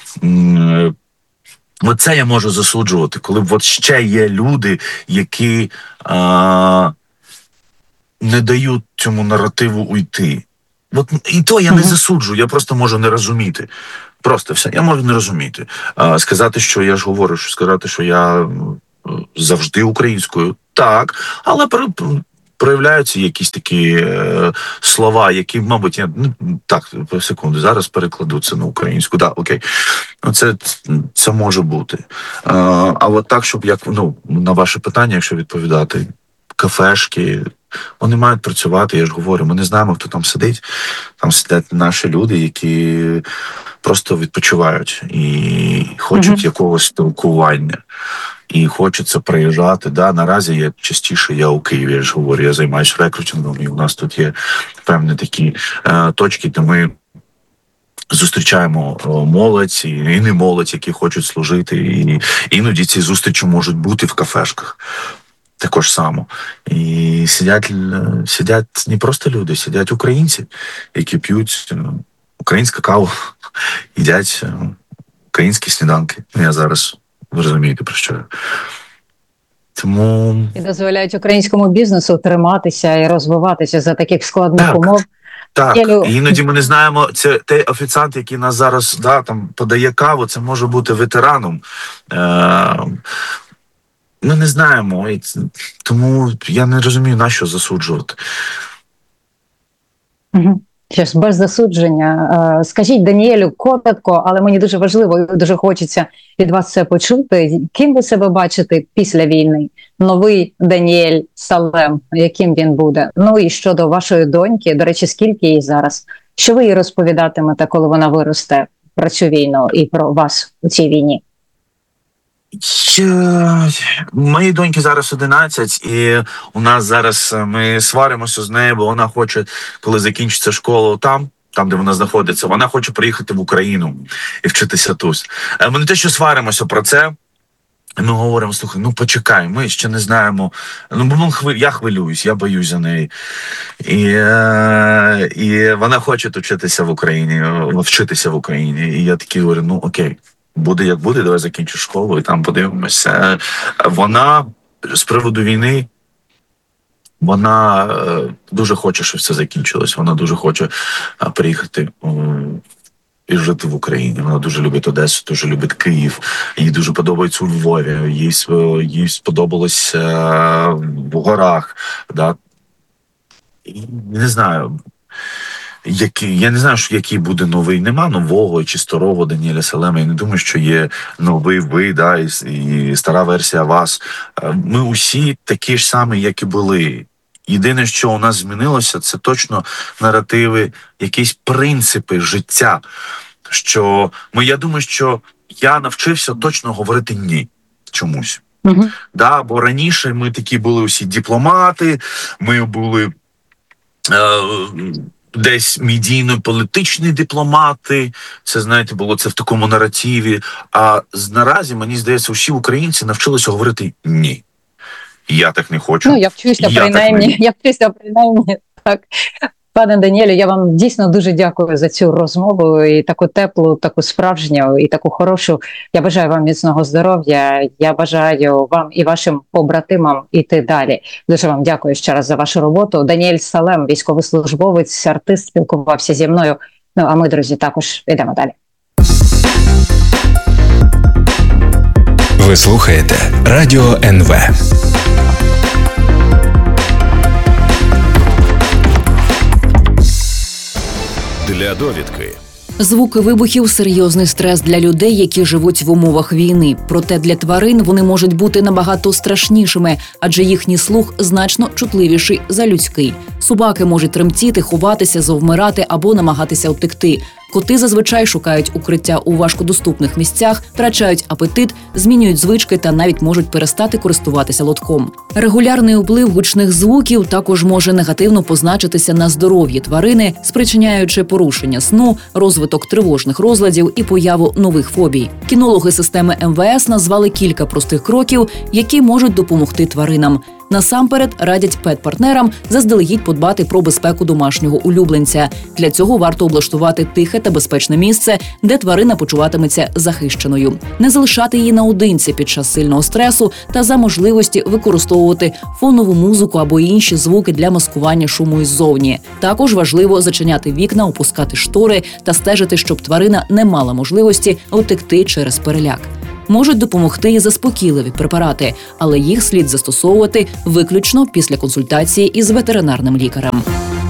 Оце я можу засуджувати, коли от ще є люди, які а, не дають цьому наративу уйти. От, і то я не засуджую, я просто можу не розуміти. Просто все, я можу не розуміти. А, сказати, що я ж говорю, що сказати, що я завжди українською, так, але проявляються якісь такі е, слова, які, мабуть, я, ну, так, секунду, зараз перекладу це на українську, да, окей. Це, це може бути. А, а от так, щоб, як, ну, на ваше питання, якщо відповідати, кафешки, вони мають працювати, я ж говорю, ми не знаємо, хто там сидить. Там сидять наші люди, які просто відпочивають і хочуть mm-hmm. якогось спілкування. І хочеться приїжджати. Да, наразі я частіше я у Києві, я ж говорю, я займаюся рекрутингом, і у нас тут є певні такі е, точки, де ми зустрічаємо молодь і не молодь, які хочуть служити. І іноді ці зустрічі можуть бути в кафешках. Також само. І сидять, сидять не просто люди, сидять українці, які п'ють українську каву, їдять українські сніданки. Я зараз, ви розумієте, про що. Тому... І дозволяють українському бізнесу триматися і розвиватися за таких складних так. умов. Так, Я... іноді ми не знаємо, це той офіціант, який нас зараз да, там, подає каву, це може бути ветераном. Е- Ми не знаємо, тому я не розумію, на що засуджувати. Угу. Щось без засудження. Скажіть, Даніелю, коротко, але мені дуже важливо, дуже хочеться від вас це почути. Ким ви себе бачите після війни? Новий Даніель Салем, яким він буде? Ну і щодо вашої доньки, до речі, скільки їй зараз? Що ви їй розповідатимете, коли вона виросте про цю війну і про вас у цій війні? Моїй доньки зараз одинадцять, і у нас зараз ми сваримося з нею, бо вона хоче, коли закінчиться школа там, там, де вона знаходиться, вона хоче приїхати в Україну і вчитися тут. Ми не те, що сваримося про це, ми говоримо, слухай, ну почекай, ми ще не знаємо, ну бо хвилю, я хвилююсь, я боюсь за неї. І, і вона хоче вчитися в Україні, вчитися в Україні. І я такий говорю, ну окей. Буде як буде, давай закінчу школу і там подивимося. Вона з приводу війни, вона дуже хоче, щоб це закінчилось. Вона дуже хоче приїхати і жити в Україні. Вона дуже любить Одесу, дуже любить Київ. Їй дуже подобається у Львові. Їй, їй сподобалось в горах. Да? І, не знаю... Який, я не знаю, що який буде новий. Нема нового чи старого Даніеля Салема. Я не думаю, що є новий ви, да, і, і стара версія вас. Ми усі такі ж самі, як і були. Єдине, що у нас змінилося, це точно наративи, якісь принципи життя. Що ми, я думаю, що я навчився точно говорити «ні» чомусь. Угу. Да, бо раніше ми такі були усі дипломати, ми були... Е- десь медійно-політичні дипломати, це, знаєте, було це в такому наративі. А наразі, мені здається, всі українці навчилися говорити «ні». Я так не хочу. Ну, я вчуся я принаймні, не... я вчуся принаймні, так. Пане Даніелю, я вам дійсно дуже дякую за цю розмову і таку теплу, таку справжню і таку хорошу. Я бажаю вам міцного здоров'я, я бажаю вам і вашим побратимам іти далі. Дуже вам дякую ще раз за вашу роботу. Даніель Салем, військовослужбовець, артист, спілкувався зі мною. Ну, а ми, друзі, також йдемо далі. Ви слухаєте Радіо ен ве. Для довідки Звуки вибухів – серйозний стрес для людей, які живуть в умовах війни. Проте для тварин вони можуть бути набагато страшнішими, адже їхній слух значно чутливіший за людський. Собаки можуть тремтіти, ховатися, завмирати або намагатися втекти. Коти зазвичай шукають укриття у важкодоступних місцях, втрачають апетит, змінюють звички та навіть можуть перестати користуватися лотком. Регулярний вплив гучних звуків також може негативно позначитися на здоров'ї тварини, спричиняючи порушення сну, розвиток тривожних розладів і появу нових фобій. Кінологи системи ем ве ес назвали кілька простих кроків, які можуть допомогти тваринам. Насамперед радять пет-партнерам заздалегідь подбати про безпеку домашнього улюбленця. Для цього варто облаштувати тихе та безпечне місце, де тварина почуватиметься захищеною. Не залишати її наодинці під час сильного стресу та за можливості використовувати фонову музику або інші звуки для маскування шуму іззовні. Також важливо зачиняти вікна, опускати штори та стежити, щоб тварина не мала можливості утекти через переляк. Можуть допомогти і заспокійливі препарати, але їх слід застосовувати виключно після консультації із ветеринарним лікарем.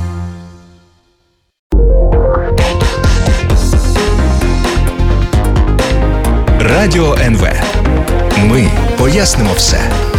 Радіо ен ве. Ми пояснимо все.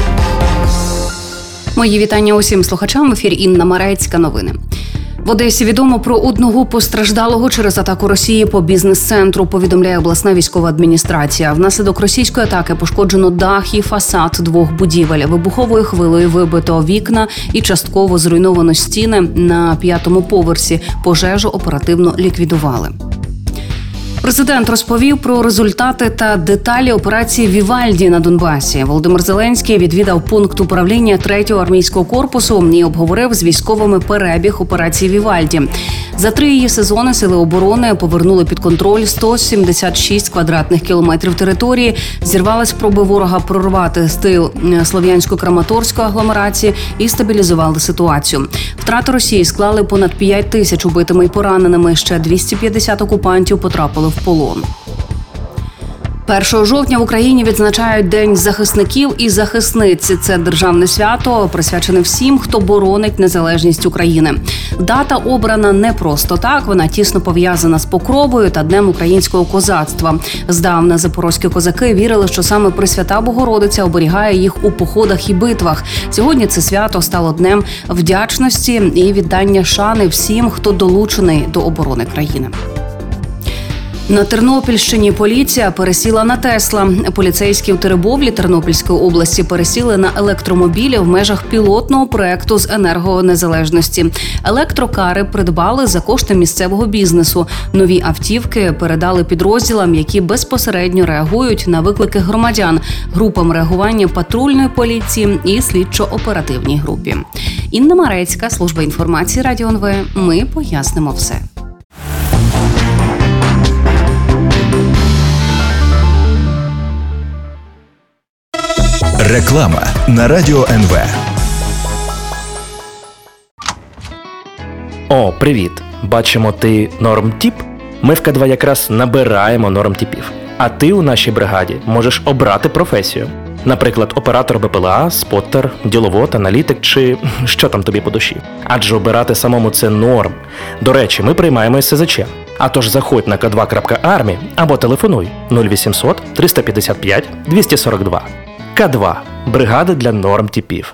Мої вітання усім слухачам. В ефірі Інна Марецька. Новини. В Одесі відомо про одного постраждалого через атаку Росії по бізнес-центру, повідомляє обласна військова адміністрація. Внаслідок російської атаки пошкоджено дах і фасад двох будівель. Вибуховою хвилею вибито вікна і частково зруйновано стіни на п'ятому поверсі. Пожежу оперативно ліквідували. Президент розповів про результати та деталі операції «Вівальді» на Донбасі. Володимир Зеленський відвідав пункт управління третього армійського корпусу і обговорив з військовими перебіг операції «Вівальді». За три її сезони Сили оборони повернули під контроль сто сімдесят шість квадратних кілометрів території, зірвали спроби ворога прорвати тил Слов'янсько-Краматорської агломерації і стабілізували ситуацію. Втрати Росії склали понад п'ять тисяч убитими і пораненими, ще двісті п'ятдесят окупантів потрапили в полон. першого жовтня в Україні відзначають День захисників і захисниць. Це державне свято, присвячене всім, хто боронить незалежність України. Дата обрана не просто так, вона тісно пов'язана з Покровою та Днем українського козацтва. Здавна запорозькі козаки вірили, що саме Пресвята Богородиця оберігає їх у походах і битвах. Сьогодні це свято стало днем вдячності і віддання шани всім, хто долучений до оборони країни. На Тернопільщині поліція пересіла на Тесла. Поліцейські в Теребовлі Тернопільської області пересіли на електромобілі в межах пілотного проекту з енергонезалежності. Електрокари придбали за кошти місцевого бізнесу. Нові автівки передали підрозділам, які безпосередньо реагують на виклики громадян, групам реагування патрульної поліції і слідчо-оперативній групі. Інна Марецька, служба інформації Радіо ен ве. Ми пояснимо все. Реклама на Радіо ен ве. О, привіт! Бачимо, ти нормтіп? Ми в Ка два якраз набираємо нормтіпів. А ти у нашій бригаді можеш обрати професію. Наприклад, оператор Бе Пе Ел А, споттер, діловод, аналітик чи що там тобі по душі. Адже обирати самому це норм. До речі, ми приймаємо ес зе че. А тож заходь на ка два крапка армі або телефонуй нуль вісімсот триста п'ятдесят п'ять двісті сорок два. Ка два. Бригада для нормтіпів.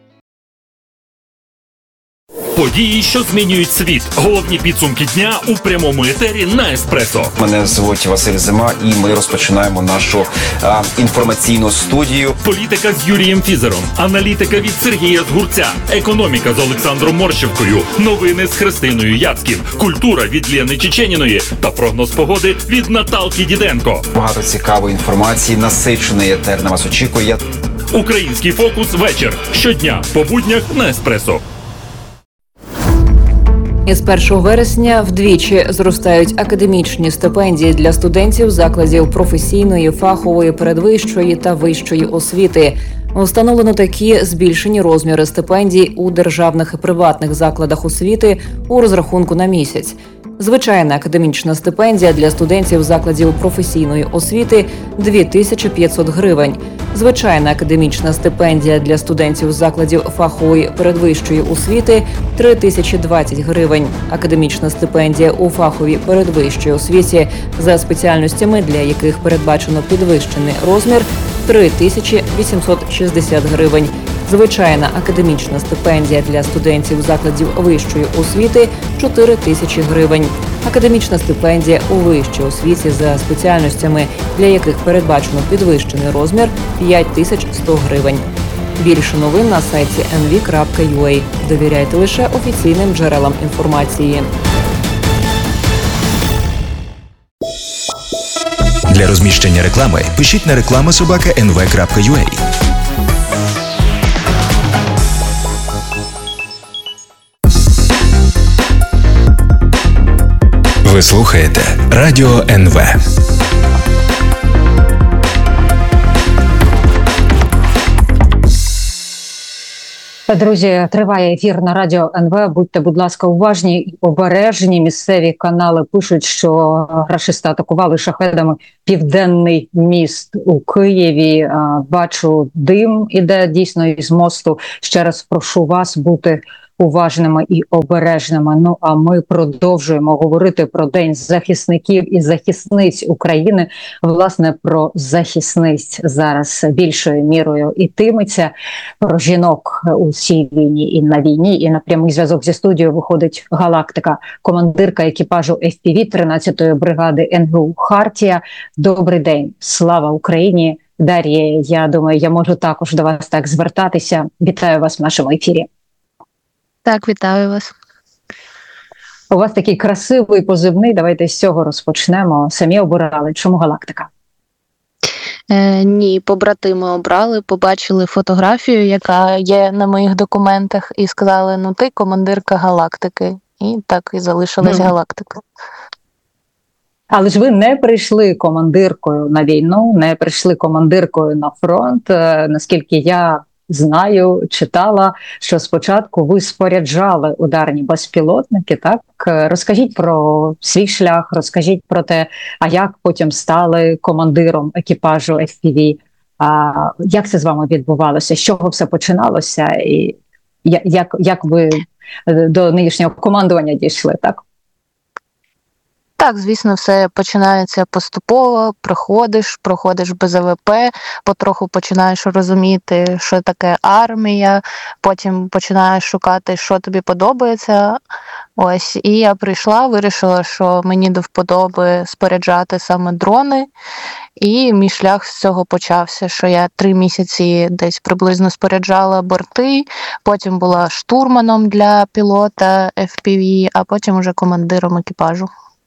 Події, що змінюють світ. Головні підсумки дня у прямому етері на Еспресо. Мене звуть Василь Зима, і ми розпочинаємо нашу а, інформаційну студію. Політика з Юрієм Фізером, аналітика від Сергія Згурця, економіка з Олександром Морщевкою, новини з Христиною Яцьків, культура від Лєни Чеченіної та прогноз погоди від Наталки Діденко. Багато цікавої інформації, насичений етер на вас очікує. Український фокус вечір. Щодня по буднях на Еспресо. Із першого вересня вдвічі зростають академічні стипендії для студентів закладів професійної, фахової, передвищої та вищої освіти. Встановлено такі збільшені розміри стипендій у державних і приватних закладах освіти у розрахунку на місяць. Звичайна академічна стипендія для студентів закладів професійної освіти – дві тисячі п'ятсот гривень. Звичайна академічна стипендія для студентів закладів фахової передвищої освіти – три тисячі двадцять гривень. Академічна стипендія у фаховій передвищій освіті за спеціальностями, для яких передбачено підвищений розмір – три тисячі вісімсот шістдесят гривень. Звичайна академічна стипендія для студентів закладів вищої освіти – чотири тисячі гривень. Академічна стипендія у вищій освіті за спеціальностями, для яких передбачено підвищений розмір – п'ять тисяч сто гривень. Більше новин на сайті ен ві крапка ю а. Довіряйте лише офіційним джерелам інформації. Для розміщення реклами пишіть на реклама собака ен ве крапка ю а. Ви слухаєте Радіо ен ве. Друзі, триває ефір на Радіо ен ве. Будьте, будь ласка, уважні і обережні. Місцеві канали пишуть, що рашисти атакували шахедами південний міст у Києві. Бачу, дим іде дійсно із мосту. Ще раз прошу вас бути уважними і обережними. Ну, а ми продовжуємо говорити про День захисників і захисниць України. Власне, про захисниць зараз більшою мірою ітиметься. Про жінок у цій війні і на війні. І на прямий зв'язок зі студією виходить Галактика, командирка екіпажу еф пі ві тринадцятої бригади ен ге у «Хартія». Добрий день. Слава Україні. Дар'я, я думаю, я можу також до вас так звертатися. Вітаю вас в нашому ефірі. Так, вітаю вас. У вас такий красивий позивний, давайте з цього розпочнемо. Самі обирали. Чому Галактика? Е, ні, побратими обрали, побачили фотографію, яка є на моїх документах, і сказали, ну ти командирка Галактики. І так і залишилась mm. Галактика. Але ж ви не прийшли командиркою на війну, не прийшли командиркою на фронт. Е, наскільки я знаю, читала, що спочатку ви споряджали ударні безпілотники, так? Розкажіть про свій шлях, розкажіть про те, а як потім стали командиром екіпажу еф пі ві, а як це з вами відбувалося, з чого все починалося, і як, як ви до нинішнього командування дійшли, так? Так, звісно, все починається поступово, проходиш, проходиш бе зе ве пе, потроху починаєш розуміти, що таке армія, потім починаєш шукати, що тобі подобається. Ось, і я прийшла, вирішила, що мені до вподоби споряджати саме дрони, і мій шлях з цього почався, що я три місяці десь приблизно споряджала борти, потім була штурманом для пілота еф пі ві, а потім уже командиром екіпажу.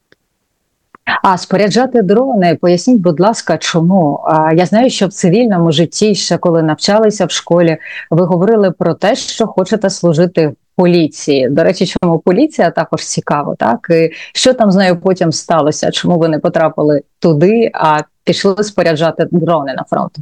А споряджати дрони, поясніть, будь ласка, чому? Я знаю, що в цивільному житті, ще коли навчалися в школі, ви говорили про те, що хочете служити в поліції. До речі, чому поліція також цікаво, так? І що там з нею потім сталося? Чому ви не потрапили туди, а пішли споряджати дрони на фронт?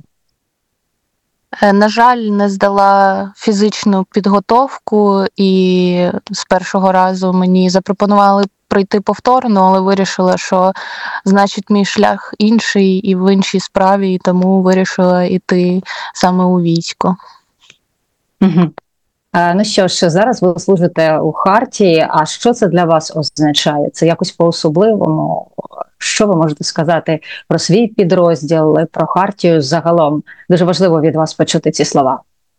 На жаль, не здала фізичну підготовку, і з першого разу мені запропонували прийти повторно, але вирішила, що значить мій шлях інший і в іншій справі, і тому вирішила йти саме у військо. Угу. А, ну що ж, зараз ви служите у Хартії, а що це для вас означає? Це якось по-особливому? Що ви можете сказати про свій підрозділ, про Хартію загалом? Дуже важливо від вас почути ці слова.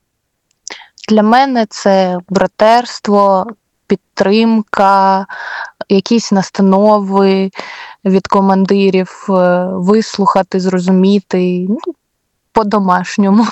Для мене це братерство, підтримка, якісь настанови від командирів, вислухати, зрозуміти, ну, по-домашньому.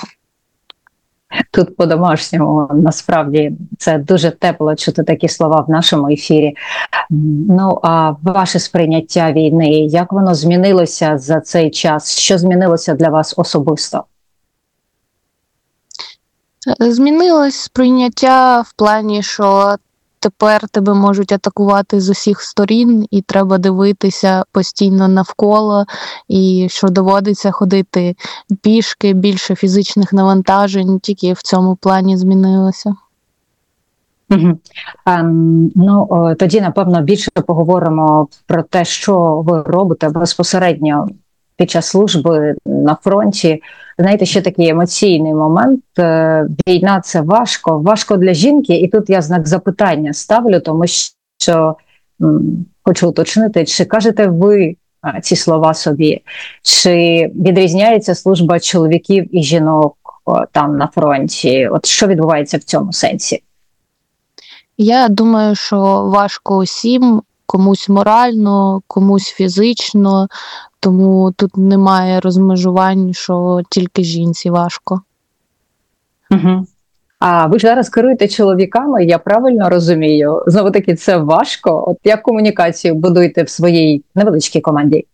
Тут по-домашньому, насправді, це дуже тепло чути такі слова в нашому ефірі. Ну, а ваше сприйняття війни, як воно змінилося за цей час? Що змінилося для вас особисто? Змінилось сприйняття в плані, що тепер тебе можуть атакувати з усіх сторін, і треба дивитися постійно навколо, і що доводиться ходити пішки, більше фізичних навантажень, тільки в цьому плані змінилося. Угу. А, ну, о, тоді, напевно, більше поговоримо про те, що ви робите безпосередньо під час служби на фронті. Знаєте, ще такий емоційний момент. Війна – це важко. Важко для жінки. І тут я знак запитання ставлю, тому що м, хочу уточнити, чи кажете ви а, ці слова собі? Чи відрізняється служба чоловіків і жінок о, там на фронті? От що відбувається в цьому сенсі? Я думаю, що важко усім, комусь морально, комусь фізично, тому тут немає розмежувань, що тільки жінці важко. Угу. А ви ж зараз керуєте чоловіками, я правильно розумію? Знову-таки, це важко? От як комунікацію будуєте в своїй невеличкій команді?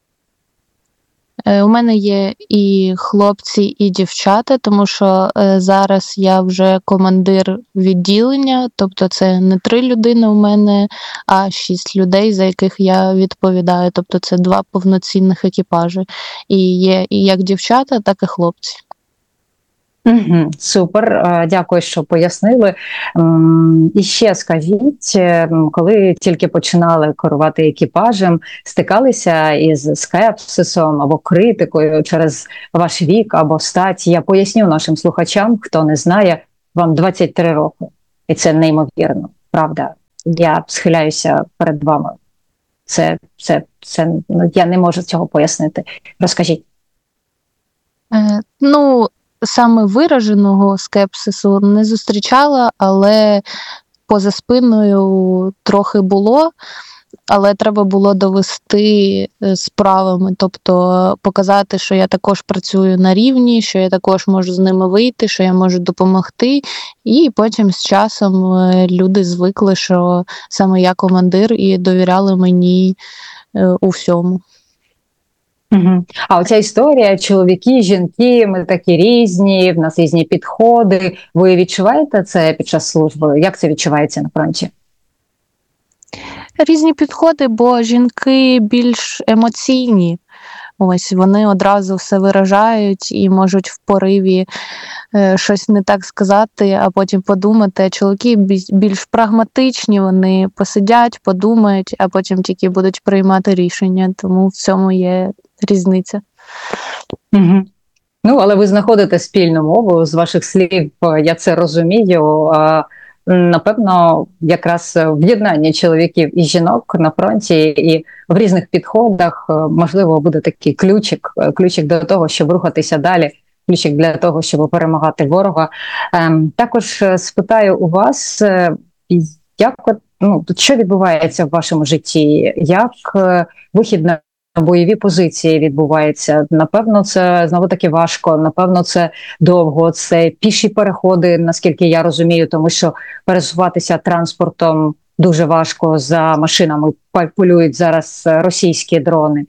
У мене є і хлопці, і дівчата, тому що е, зараз я вже командир відділення, тобто це не три людини у мене, а шість людей, за яких я відповідаю, тобто це два повноцінних екіпажі. І є і як дівчата, так і хлопці. Угу, супер, дякую, що пояснили. І ще скажіть, коли тільки починали керувати екіпажем, стикалися із скепсисом або критикою через ваш вік або стать? Я поясню нашим слухачам, хто не знає, вам двадцять три роки. І це неймовірно, правда. Я схиляюся перед вами. Це, це, це, ну, я не можу цього пояснити. Розкажіть. Е, ну... Саме вираженого скепсису не зустрічала, але поза спиною трохи було, але треба було довести справами, тобто показати, що я також працюю на рівні, що я також можу з ними вийти, що я можу допомогти, і потім з часом люди звикли, що саме я командир, і довіряли мені у всьому. Угу. А оця історія, чоловіки, жінки, ми такі різні, в нас різні підходи. Ви відчуваєте це під час служби? Як це відчувається на фронті? Різні підходи, бо жінки більш емоційні. Ось, вони одразу все виражають і можуть в пориві е, щось не так сказати, а потім подумати. А чоловіки більш прагматичні, вони посидять, подумають, а потім тільки будуть приймати рішення. Тому в цьому є різниця. Угу. Ну, але ви знаходите спільну мову, з ваших слів, я це розумію. Напевно, якраз в'єднання чоловіків і жінок на фронті і в різних підходах, можливо, буде такий ключик, ключик до того, щоб рухатися далі, ключик для того, щоб перемагати ворога. Також спитаю у вас, як, ну, що відбувається в вашому житті, як вихід на бойові позиції відбувається? Напевно, це знову-таки важко, напевно, це довго, це піші переходи, наскільки я розумію, тому що пересуватися транспортом дуже важко, за машинами полюють зараз російські дрони.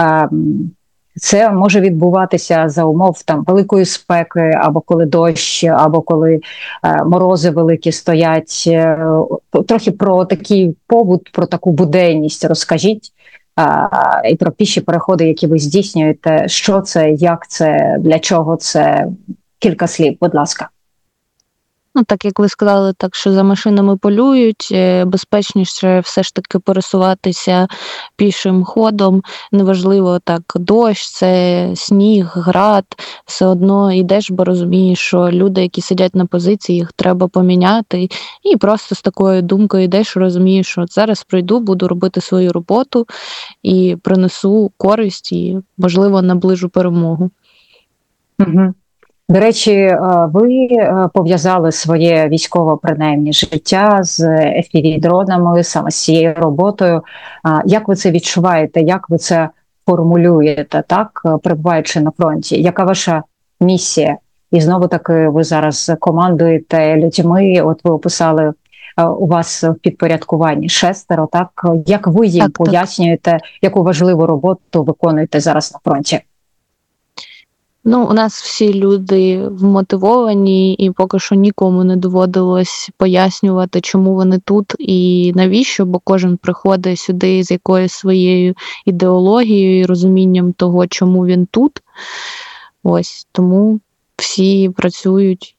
Це може відбуватися за умов там великої спеки, або коли дощ, або коли морози великі стоять. Трохи про такий побут, про таку буденність розкажіть. А, і про піші переходи, які ви здійснюєте. Що це, як це, для чого це? Кілька слів, будь ласка. Ну, так як ви сказали, так що за машинами полюють, безпечніше все ж таки пересуватися пішим ходом. Неважливо, так, дощ, це сніг, град, все одно йдеш, бо розумієш, що люди, які сидять на позиції, їх треба поміняти. І просто з такою думкою йдеш, розумієш, що зараз прийду, буду робити свою роботу і принесу користь і, можливо, наближу перемогу. Угу. До речі, ви пов'язали своє військове, принаймні, життя з еф пі ві-дронами, саме з цією роботою. Як ви це відчуваєте, як ви це формулюєте, так, перебуваючи на фронті? Яка ваша місія? І знову-таки ви зараз командуєте людьми, от ви описали, у вас в підпорядкуванні шестеро, так? Як ви їм так, пояснюєте, так. яку важливу роботу виконуєте зараз на фронті? Ну, у нас всі люди вмотивовані, і поки що нікому не доводилось пояснювати, чому вони тут і навіщо, бо кожен приходить сюди з якоюсь своєю ідеологією і розумінням того, чому він тут. Ось, тому всі працюють.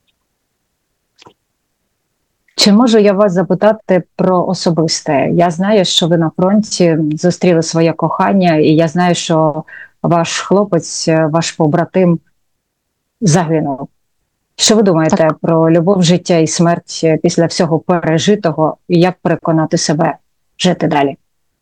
Чи можу я вас запитати про особисте? Я знаю, що ви на фронті зустріли своє кохання, і я знаю, що ваш хлопець, ваш побратим загинув. Що ви думаєте так. про любов, життя і смерть після всього пережитого, і як переконати себе жити далі?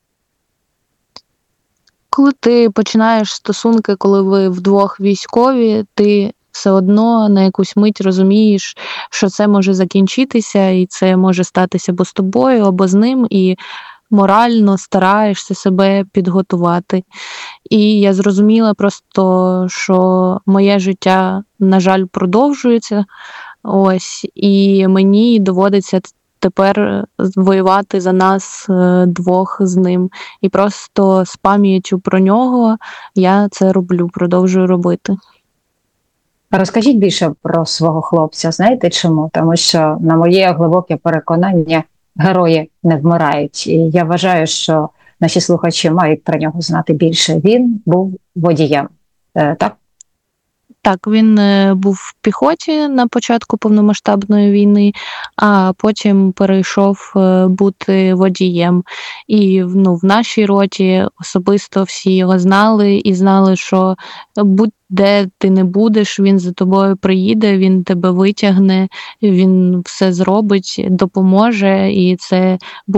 Коли ти починаєш стосунки, коли ви вдвох військові, ти все одно на якусь мить розумієш, що це може закінчитися, і це може статися або з тобою, або з ним, і морально стараєшся себе підготувати. І я зрозуміла просто, що моє життя, на жаль, продовжується. Ось, і мені доводиться тепер воювати за нас двох з ним. І просто з пам'яттю про нього я це роблю, продовжую робити. Розкажіть більше про свого хлопця. Знаєте чому? Тому що, на моє глибоке переконання, герої не вмирають. І я вважаю, що наші слухачі мають про нього знати більше. Він був водієм, е, так? Так, він був в піхоті на початку повномасштабної війни, а потім перейшов бути водієм. І ну, в нашій роті особисто всі його знали і знали, що будь-де ти не будеш, він за тобою приїде, він тебе витягне, він все зробить, допоможе, і це